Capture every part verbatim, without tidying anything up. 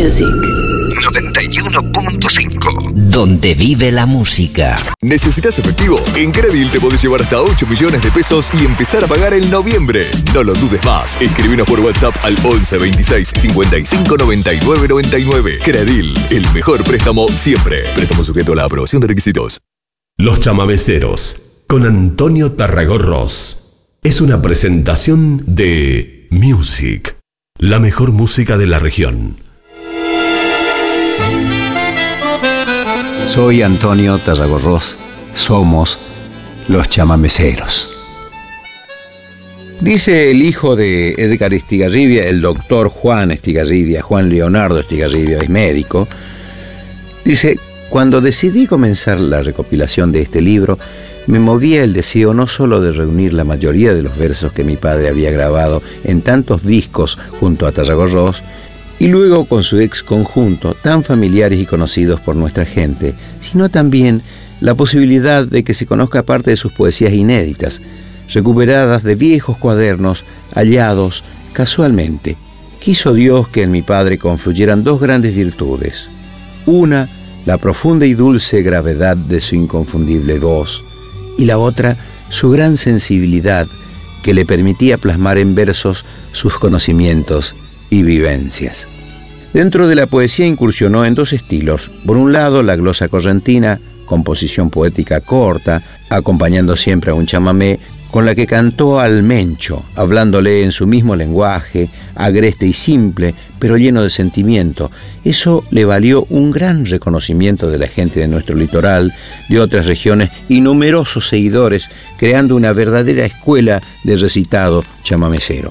Music. noventa y uno punto cinco. Donde vive la música. ¿Necesitas efectivo? En Credil te podés llevar hasta ocho millones de pesos y empezar a pagar en noviembre. No lo dudes más. Escribinos por WhatsApp al once veintiséis cincuenta y cinco noventa y nueve noventa y nueve. Credil, el mejor préstamo siempre. Préstamo sujeto a la aprobación de requisitos. Los chamameceros, con Antonio Tarragorros. Es una presentación de Music, la mejor música de la región. Soy Antonio Tarragorros. Somos los chamameceros. Dice el hijo de Edgar Estigarribia, el doctor Juan Estigarribia, Juan Leonardo Estigarribia, es médico. Dice: cuando decidí comenzar la recopilación de este libro, me movía el deseo no solo de reunir la mayoría de los versos que mi padre había grabado en tantos discos junto a Tarragorros, y luego con su ex conjunto, tan familiares y conocidos por nuestra gente, sino también la posibilidad de que se conozca parte de sus poesías inéditas, recuperadas de viejos cuadernos hallados casualmente. Quiso Dios que en mi padre confluyeran dos grandes virtudes. Una, la profunda y dulce gravedad de su inconfundible voz, y la otra, su gran sensibilidad que le permitía plasmar en versos sus conocimientos y vivencias. Dentro de la poesía incursionó en dos estilos. Por un lado, la glosa correntina, composición poética corta, acompañando siempre a un chamamé, con la que cantó al Mencho, hablándole en su mismo lenguaje, agreste y simple, pero lleno de sentimiento. Eso le valió un gran reconocimiento de la gente de nuestro litoral, de otras regiones y numerosos seguidores, creando una verdadera escuela de recitado chamamecero.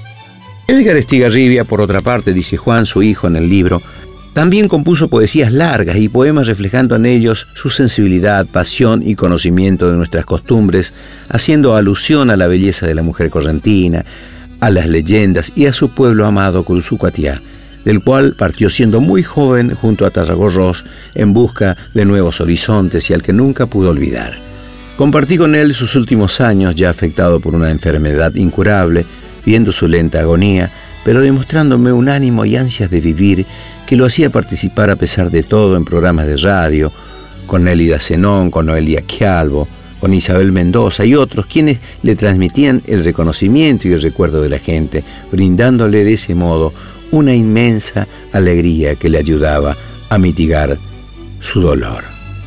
Edgar Estigarribia, por otra parte, dice Juan, su hijo, en el libro, también compuso poesías largas y poemas reflejando en ellos su sensibilidad, pasión y conocimiento de nuestras costumbres, haciendo alusión a la belleza de la mujer correntina, a las leyendas y a su pueblo amado Curuzúcuatiá, del cual partió siendo muy joven junto a Tarragorros en busca de nuevos horizontes y al que nunca pudo olvidar. Compartí con él sus últimos años, ya afectado por una enfermedad incurable, viendo su lenta agonía, pero demostrándome un ánimo y ansias de vivir que lo hacía participar a pesar de todo en programas de radio, con Nélida Zenón, con Noelia Quialbo, con Isabel Mendoza y otros, quienes le transmitían el reconocimiento y el recuerdo de la gente, brindándole de ese modo una inmensa alegría que le ayudaba a mitigar su dolor.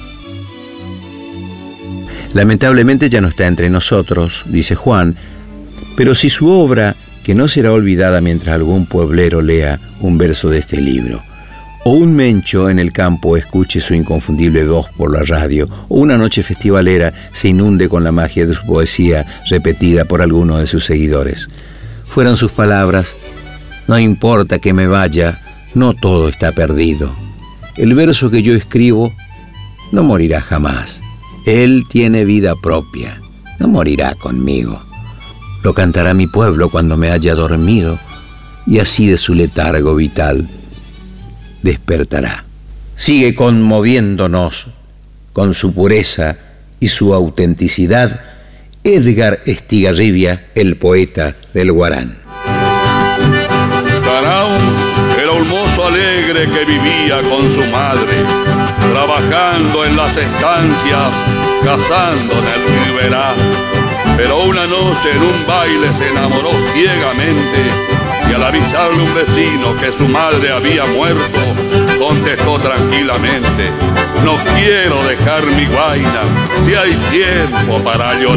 Lamentablemente ya no está entre nosotros, dice Juan, pero si su obra, que no será olvidada mientras algún pueblero lea un verso de este libro, o un mencho en el campo escuche su inconfundible voz por la radio, o una noche festivalera se inunde con la magia de su poesía repetida por alguno de sus seguidores. Fueron sus palabras: no importa que me vaya, no todo está perdido. El verso que yo escribo no morirá jamás. Él tiene vida propia, no morirá conmigo. Lo cantará mi pueblo cuando me haya dormido, y así de su letargo vital despertará. Sigue conmoviéndonos con su pureza y su autenticidad Edgar Estigarribia, el poeta del Guarán. Carao era un mozo alegre que vivía con su madre, trabajando en las estancias, cazando en el riberal. Pero una noche en un baile se enamoró ciegamente y al avisarle un vecino que su madre había muerto, contestó tranquilamente: no quiero dejar mi guaina, si hay tiempo para llorar.